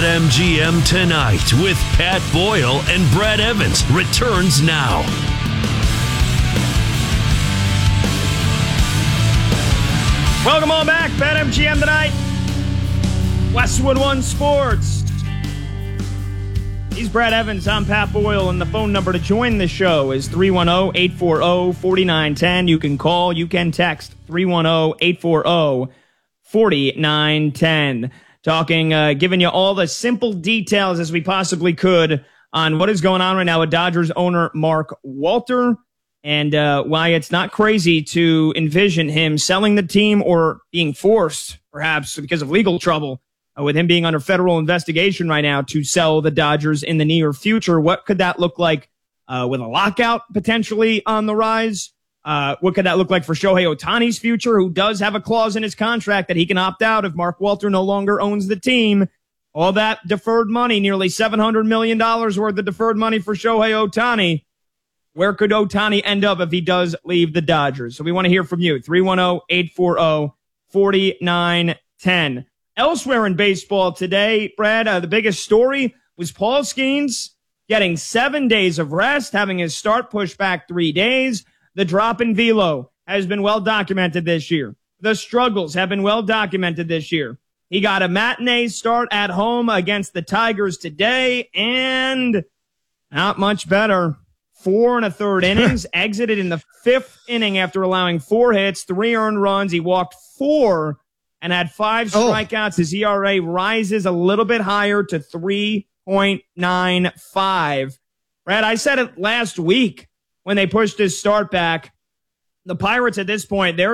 BetMGM Tonight with Pat Boyle and Brad Evans returns now. Welcome on back, BetMGM Tonight. Westwood One Sports. He's Brad Evans. I'm Pat Boyle, and the phone number to join the show is 310-840-4910. You can call, you can text 310-840-4910. Talking, giving you all the simple details as we possibly could on what is going on right now with Dodgers owner Mark Walter, and why it's not crazy to envision him selling the team or being forced, perhaps because of legal trouble, with him being under federal investigation right now, to sell the Dodgers in the near future. What could that look like with a lockout potentially on the rise? What could that look like for Shohei Ohtani's future, who does have a clause in his contract that he can opt out if Mark Walter no longer owns the team? All that deferred money, nearly $700 million worth of deferred money for Shohei Ohtani. Where could Ohtani end up if he does leave the Dodgers? So we want to hear from you. 310-840-4910. Elsewhere in baseball today, Brad, the biggest story was Paul Skeens getting 7 days of rest, having his start pushed back 3 days. The drop in velo has been well documented this year. The struggles have been well documented this year. He got a matinee start at home against the Tigers today, and not much better. 4 1/3 innings, exited in the 5th inning after allowing 4 hits, 3 earned runs. He walked 4 and had 5 strikeouts. His ERA rises a little bit higher to 3.95. Brad, I said it last week when they pushed his start back. The Pirates at this point, they're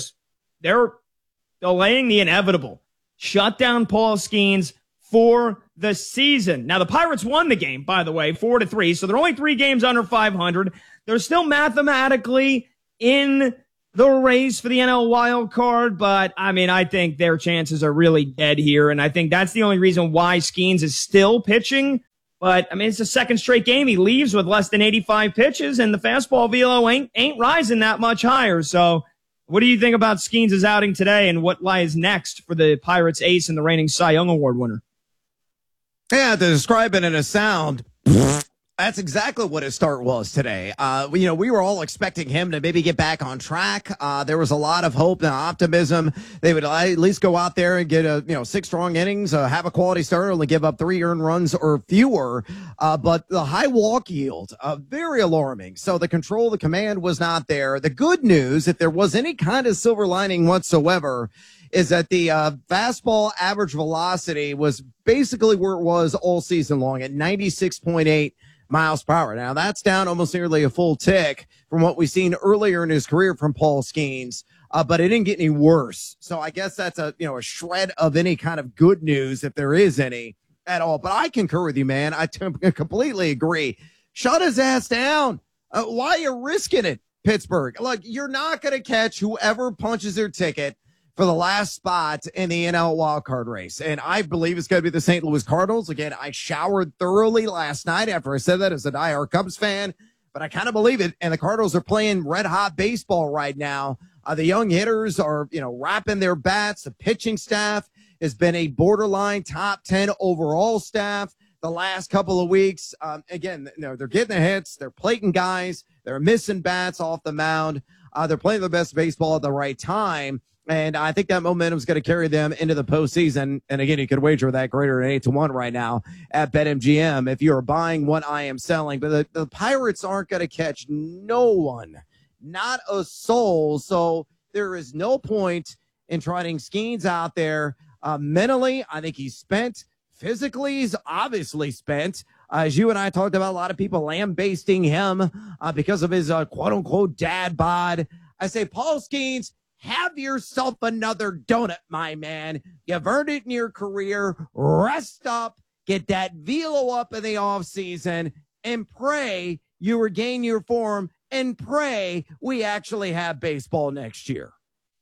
delaying the inevitable. Shut down Paul Skeens for the season. Now, the Pirates won the game, by the way, 4-3. So they're only 3 games under 500. They're still mathematically in the race for the NL wild card, but I mean, I think their chances are really dead here. And I think that's the only reason why Skeens is still pitching. But I mean, it's the second straight game he leaves with less than 85 pitches, and the fastball velo ain't rising that much higher. So what do you think about Skeens' outing today, and what lies next for the Pirates ace and the reigning Cy Young Award winner? Yeah, to describe it in a sound, that's exactly what his start was today. We were all expecting him to maybe get back on track. There was a lot of hope and optimism. They would at least go out there and get 6 strong innings, have a quality start, only give up 3 earned runs or fewer. But the high walk yield, very alarming. So the control, the command was not there. The good news, if there was any kind of silver lining whatsoever, is that the fastball average velocity was basically where it was all season long at 96.8 miles per hour. Now, that's down almost nearly a full tick from what we've seen earlier in his career from Paul Skeens, but it didn't get any worse. So I guess that's a shred of any kind of good news, if there is any at all. But I concur with you, man. I completely agree. Shut his ass down. Why are you risking it, Pittsburgh? Look, you're not going to catch whoever punches their ticket for the last spot in the NL wildcard race. And I believe it's going to be the St. Louis Cardinals. Again, I showered thoroughly last night after I said that as a diehard Cubs fan, but I kind of believe it. And the Cardinals are playing red hot baseball right now. The young hitters are, wrapping their bats. The pitching staff has been a borderline top 10 overall staff the last couple of weeks. Again, they're getting the hits. They're plating guys. They're missing bats off the mound. They're playing the best baseball at the right time. And I think that momentum is going to carry them into the postseason. And again, you could wager that greater than 8-1 right now at BetMGM if you're buying what I am selling. But the Pirates aren't going to catch no one, not a soul. So there is no point in trotting Skeens out there. Mentally, I think he's spent. Physically, he's obviously spent. As you and I talked about, a lot of people lambasting him because of his quote-unquote dad bod. I say, Paul Skeens, have yourself another donut, my man. You've earned it in your career. Rest up, get that velo up in the offseason, and pray you regain your form, and pray we actually have baseball next year.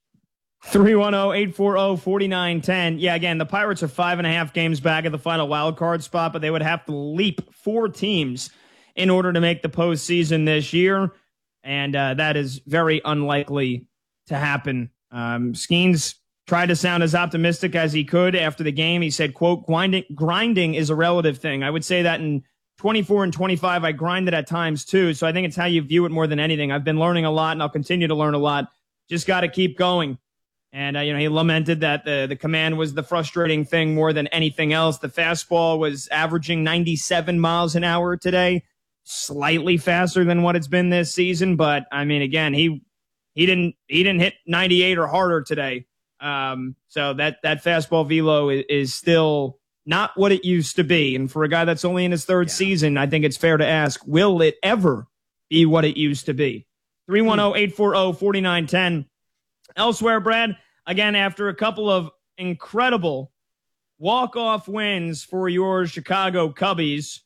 310-840-4910. Yeah, again, the Pirates are 5.5 games back at the final wild card spot, but they would have to leap 4 teams in order to make the postseason this year, and that is very unlikely to happen. Skeens tried to sound as optimistic as he could after the game. He said, quote, grinding is a relative thing. I would say that in 24 and 25, I grinded at times too. So I think it's how you view it more than anything. I've been learning a lot and I'll continue to learn a lot. Just got to keep going. And, he lamented that the command was the frustrating thing more than anything else. The fastball was averaging 97 miles an hour today, slightly faster than what it's been this season. But again, he didn't hit 98 or harder today. So that fastball velo is still not what it used to be. And for a guy that's only in his third season, I think it's fair to ask, will it ever be what it used to be? 310-840-4910. Elsewhere, Brad, again, after a couple of incredible walk-off wins for your Chicago Cubbies,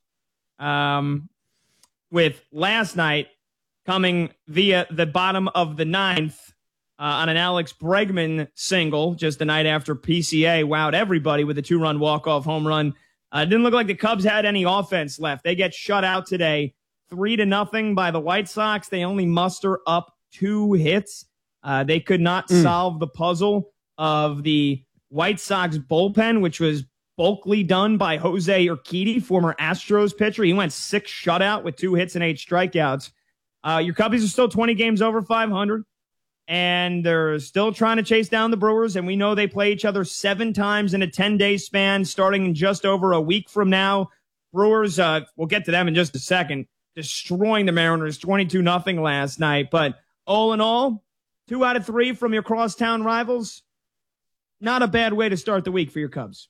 with last night coming via the bottom of the ninth on an Alex Bregman single, just the night after PCA wowed everybody with a 2-run walk-off home run. It didn't look like the Cubs had any offense left. They get shut out today, 3-0 by the White Sox. They only muster up 2 hits. They could not solve the puzzle of the White Sox bullpen, which was bulkily done by Jose Urquidy, former Astros pitcher. He went 6 shutout with 2 hits and 8 strikeouts. Your Cubbies are still 20 games over 500, and they're still trying to chase down the Brewers, and we know they play each other 7 times in a 10-day span starting in just over a week from now. Brewers, we'll get to them in just a second, destroying the Mariners 22-0 last night. But all in all, 2 out of 3 from your crosstown rivals. Not a bad way to start the week for your Cubs.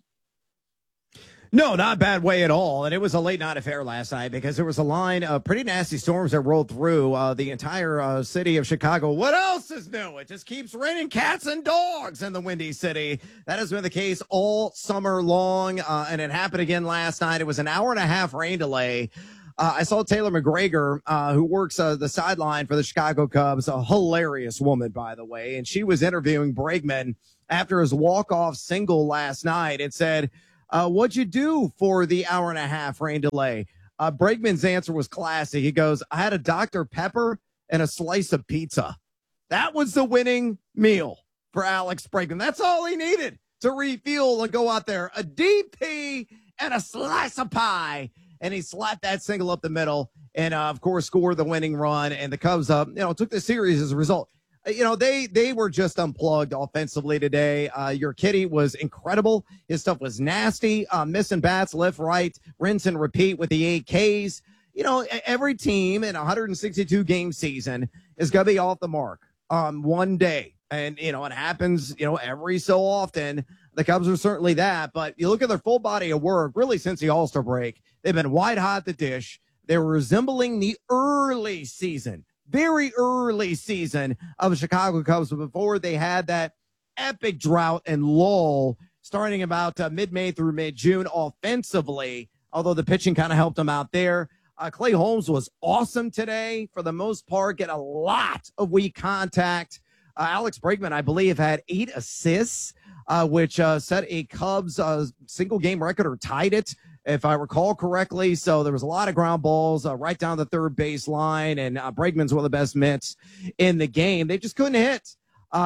No, not a bad way at all. And it was a late night affair last night because there was a line of pretty nasty storms that rolled through the entire city of Chicago. What else is new? It just keeps raining cats and dogs in the Windy City. That has been the case all summer long, and it happened again last night. It was an 1.5 hour rain delay. I saw Taylor McGregor, who works the sideline for the Chicago Cubs, a hilarious woman, by the way, and she was interviewing Bregman after his walk-off single last night and said, what'd you do for the 1.5 hour rain delay? Bregman's answer was classic. He goes, I had a Dr. Pepper and a slice of pizza. That was the winning meal for Alex Bregman. That's all he needed to refuel and go out there. A DP and a slice of pie. And he slapped that single up the middle and, of course, scored the winning run. And the Cubs, took the series as a result. They were just unplugged offensively today. Your Kitty was incredible. His stuff was nasty, missing bats left, right, rinse and repeat with the 8 Ks. Every team in a 162-game season is going to be off the mark on one day. And, it happens, every so often. The Cubs are certainly that. But you look at their full body of work, really since the All-Star break, they've been white hot the dish. They're resembling the early season, very early season of the Chicago Cubs before they had that epic drought and lull starting about mid-May through mid-June offensively, although the pitching kind of helped them out there. Clay Holmes was awesome today for the most part, get a lot of weak contact. Alex Bregman, I believe, had 8 assists, which set a Cubs single game record or tied it, if I recall correctly. So there was a lot of ground balls right down the third base line, and Bregman's one of the best mitts in the game. They just couldn't hit.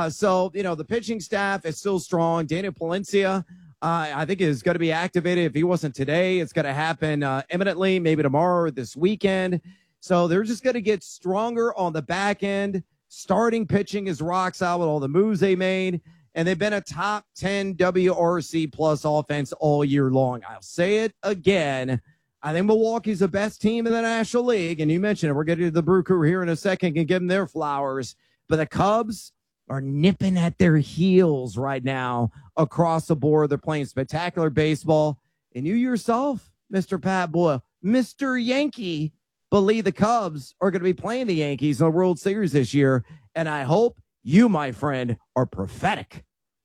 So the pitching staff is still strong. Daniel Palencia, I think, is going to be activated. If he wasn't today, it's going to happen imminently, maybe tomorrow or this weekend. So they're just going to get stronger on the back end. Starting pitching is rock solid, all the moves they made. And they've been a top 10 WRC plus offense all year long. I'll say it again. I think Milwaukee's the best team in the National League. And you mentioned it. We're getting to the Brew Crew here in a second and give them their flowers. But the Cubs are nipping at their heels right now across the board. They're playing spectacular baseball. And you yourself, Mr. Pat Boyle, Mr. Yankee, believe the Cubs are going to be playing the Yankees in the World Series this year. And I hope you, my friend, are prophetic.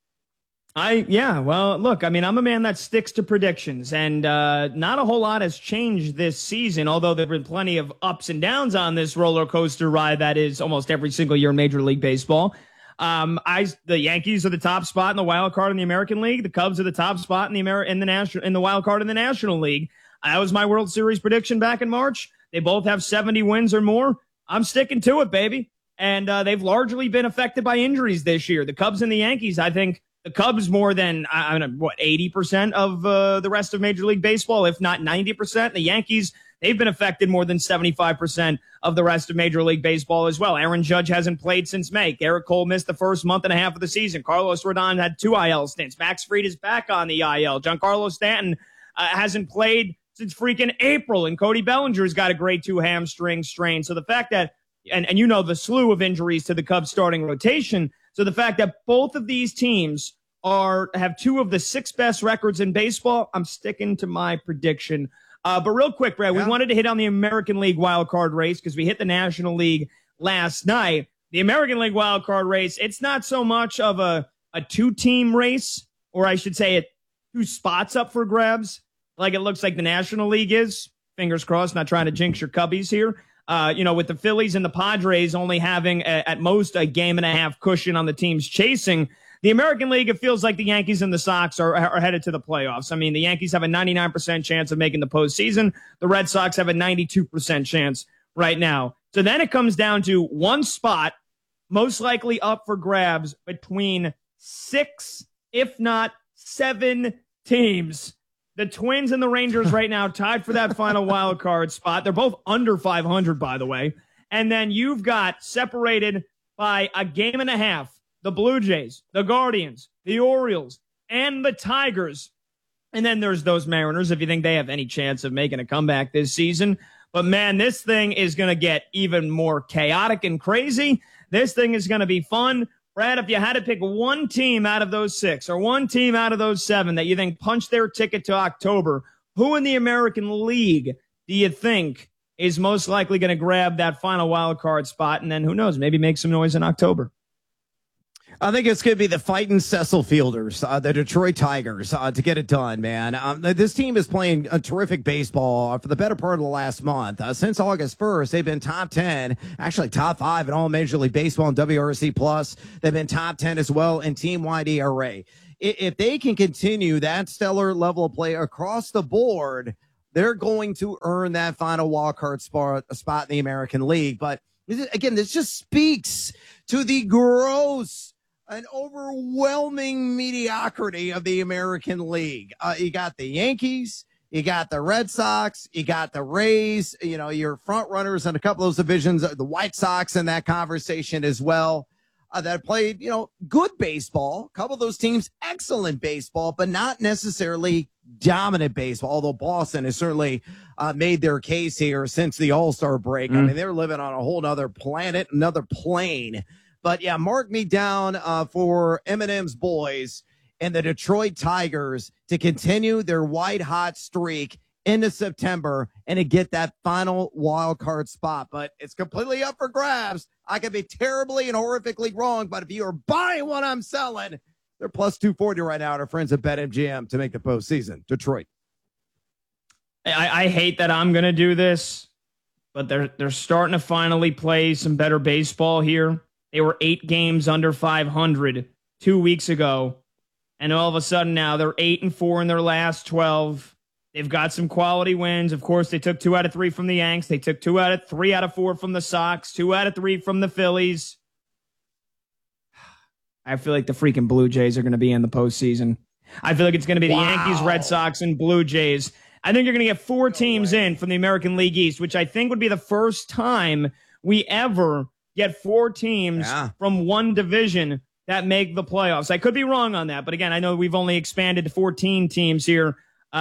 Well, look, I'm a man that sticks to predictions, and not a whole lot has changed this season, although there have been plenty of ups and downs on this roller coaster ride that is almost every single year in Major League Baseball. The Yankees are the top spot in the wild card in the American League. The Cubs are the top spot in the wild card in the National League. That was my World Series prediction back in March. They both have 70 wins or more. I'm sticking to it, baby. And they've largely been affected by injuries this year. The Cubs and the Yankees, I think, the Cubs more than, 80% of the rest of Major League Baseball, if not 90%. The Yankees, they've been affected more than 75% of the rest of Major League Baseball as well. Aaron Judge hasn't played since May. Garrett Cole missed the first month and a half of the season. Carlos Rodon had 2 IL stints. Max Fried is back on the IL. Giancarlo Stanton hasn't played since freaking April. And Cody Bellinger's got a grade 2 hamstring strain. So the fact that, and you know the slew of injuries to the Cubs starting rotation, so the fact that both of these teams have 2 of the 6 best records in baseball, I'm sticking to my prediction. But real quick, Brad, we wanted to hit on the American League wild card race because we hit the National League last night. The American League wild card race, it's not so much of a 2-team race, or I should say 2 spots up for grabs, like it looks like the National League is. Fingers crossed, not trying to jinx your Cubbies here. With the Phillies and the Padres only having at most a game and a half cushion on the teams chasing, the American League, it feels like the Yankees and the Sox are headed to the playoffs. I mean, the Yankees have a 99% chance of making the postseason. The Red Sox have a 92% chance right now. So then it comes down to 1 spot, most likely up for grabs between 6, if not 7 teams. The Twins and the Rangers right now tied for that final wild card spot. They're both under 500, by the way. And then you've got separated by a game and a half, the Blue Jays, the Guardians, the Orioles, and the Tigers. And then there's those Mariners, if you think they have any chance of making a comeback this season. But, man, this thing is going to get even more chaotic and crazy. This thing is going to be fun. Brad, if you had to pick one team out of those 6 or one team out of those 7 that you think punched their ticket to October, who in the American League do you think is most likely going to grab that final wild card spot and then, who knows, maybe make some noise in October? I think it's going to be the fighting Cecil Fielders, the Detroit Tigers, to get it done, man. This team is playing a terrific baseball for the better part of the last month. Since August 1st, they've been top 10, actually top 5 in all Major League Baseball and WRC+. Plus. They've been top 10 as well in team-wide ERA. If they can continue that stellar level of play across the board, they're going to earn that final wildcard spot in the American League. But, again, this just speaks to the gross, an overwhelming mediocrity of the American League. You got the Yankees, you got the Red Sox, you got the Rays, your front runners in a couple of those divisions, the White Sox in that conversation as well, that played, good baseball. A couple of those teams, excellent baseball, but not necessarily dominant baseball, although Boston has certainly made their case here since the All-Star break. I mean, they're living on a whole nother planet, another plane. But, yeah, mark me down for Eminem's boys and the Detroit Tigers to continue their white-hot streak into September and to get that final wild card spot. But it's completely up for grabs. I could be terribly and horrifically wrong, but if you are buying what I'm selling, they're plus 240 right now. Our friends at BetMGM to make the postseason. Detroit. I hate that I'm going to do this, but they're starting to finally play some better baseball here. They were 8 games under 500 2 weeks ago, and all of a sudden now they're 8-4 in their last 12. They've got some quality wins. Of course, they took 2 out of 3 from the Yanks. They took 3 out of 4 from the Sox, 2 out of 3 from the Phillies. I feel like the freaking Blue Jays are going to be in the postseason. I feel like it's going to be the Yankees, Red Sox, and Blue Jays. I think you're going to get 4 teams in from the American League East, which I think would be the first time we ever get 4 teams from one division that make the playoffs. I could be wrong on that, but again, I know we've only expanded to 14 teams here,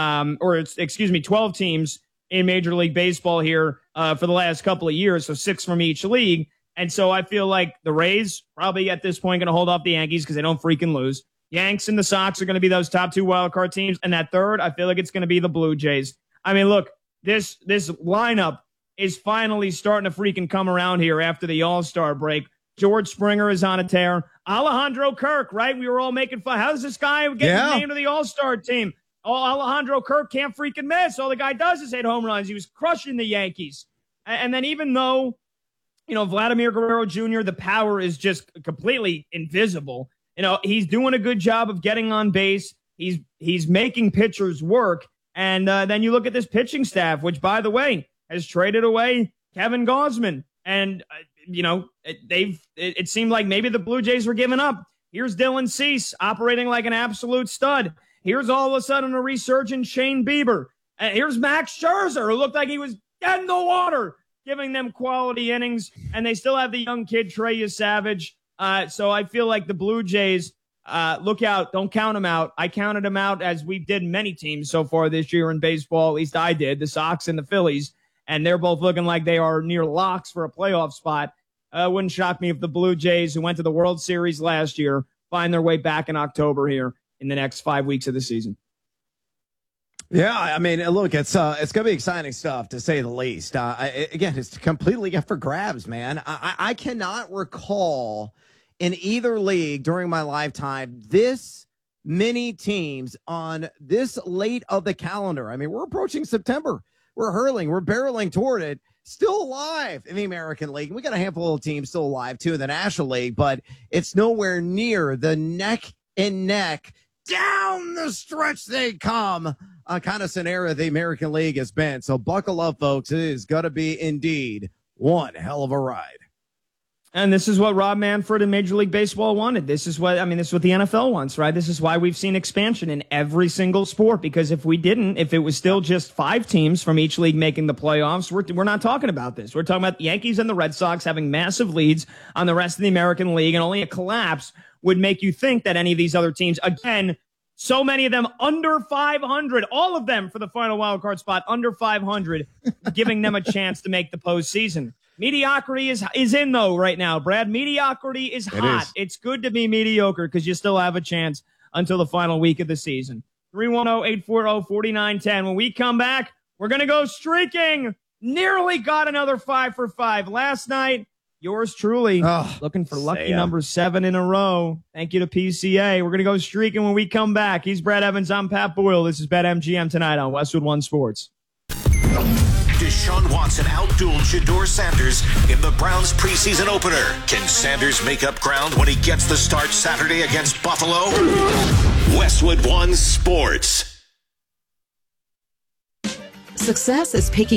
12 teams in Major League Baseball here for the last couple of years, so 6 from each league. And so I feel like the Rays probably at this point going to hold off the Yankees because they don't freaking lose. Yanks and the Sox are going to be those top 2 wildcard teams, and that third, I feel like it's going to be the Blue Jays. I mean, look, this lineup is finally starting to freaking come around here after the All-Star break. George Springer is on a tear. Alejandro Kirk, right? We were all making fun. How does this guy get named to the All-Star team? Oh, Alejandro Kirk can't freaking miss. All the guy does is hit home runs. He was crushing the Yankees. And then even though, Vladimir Guerrero Jr., the power is just completely invisible. He's doing a good job of getting on base. He's making pitchers work. And then you look at this pitching staff, which, by the way, has traded away Kevin Gausman. And, it seemed like maybe the Blue Jays were giving up. Here's Dylan Cease operating like an absolute stud. Here's all of a sudden a resurgent Shane Bieber. And here's Max Scherzer, who looked like he was dead in the water, giving them quality innings. And they still have the young kid, Trey Savage. So I feel like the Blue Jays, look out, don't count them out. I counted them out as we did many teams so far this year in baseball. At least I did, the Sox and the Phillies. And they're both looking like they are near locks for a playoff spot. Wouldn't shock me if the Blue Jays, who went to the World Series last year, find their way back in October here in the next 5 weeks of the season. Yeah, I mean, look, it's going to be exciting stuff, to say the least. Again, it's completely up for grabs, man. I cannot recall in either league during my lifetime this many teams on this late of the calendar. I mean, we're approaching September. We're barreling toward it. Still alive in the American League. We got a handful of teams still alive, too, in the National League, but it's nowhere near the neck and neck, down the stretch they come, kind of scenario the American League has been. So buckle up, folks. It is going to be indeed one hell of a ride. And this is what Rob Manfred and Major League Baseball wanted. This is what the NFL wants, right? This is why we've seen expansion in every single sport, because if it was still just 5 teams from each league making the playoffs, we're not talking about this. We're talking about the Yankees and the Red Sox having massive leads on the rest of the American League, and only a collapse would make you think that any of these other teams, again, so many of them under 500, all of them for the final wild card spot, under 500, giving them a chance to make the postseason. Mediocrity is in, though, right now, Brad. Mediocrity is hot. It's good to be mediocre because you still have a chance until the final week of the season. 310-840-4910. When we come back, we're going to go streaking. Nearly got another 5 for 5 last night. Yours truly, looking for lucky number 7 in a row. Thank you to PCA. We're going to go streaking when we come back. He's Brad Evans. I'm Pat Boyle. This is BetMGM tonight on Westwood One Sports. Deshaun Watson outdueled Shedeur Sanders in the Browns preseason opener. Can Sanders make up ground when he gets the start Saturday against Buffalo? Westwood One Sports. Success is picking